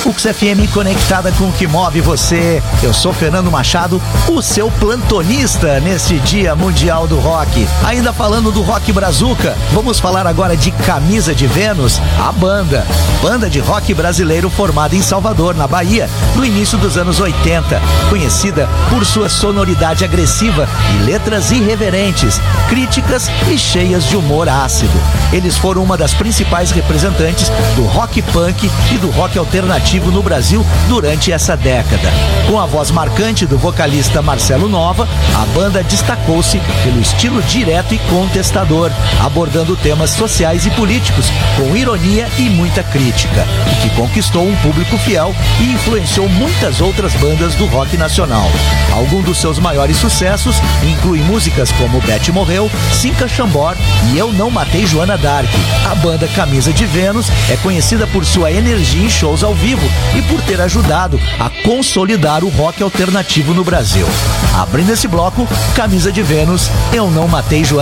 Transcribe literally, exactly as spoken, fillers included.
U X F M conectada com o que move você. Eu sou Fernando Machado, o seu plantonista nesse Dia Mundial do Rock. Ainda falando do Rock Brazuca, vamos falar agora de Camisa de Vênus, a banda. Banda de rock brasileiro formada em Salvador, na Bahia, no início dos anos oitenta. Conhecida por sua sonoridade agressiva e letras irreverentes, críticas e cheias de humor ácido. Eles foram uma das principais representantes do rock punk e do rock alternativo no Brasil durante essa década. Com a voz marcante do vocalista Marcelo Nova, a banda destacou-se pelo estilo direto e contestador, abordando temas sociais e políticos com ironia e muita crítica, o que conquistou um público fiel e influenciou muitas outras bandas do rock nacional. Alguns dos seus maiores sucessos incluem músicas como Beth Morreu, Cinca Chambord e Eu Não Matei Joana Dark. A banda Camisa de Vênus é conhecida por sua energia em shows ao vivo e por ter ajudado a consolidar o rock alternativo no Brasil. Abrindo esse bloco, Camisa de Vênus, Eu Não Matei Joana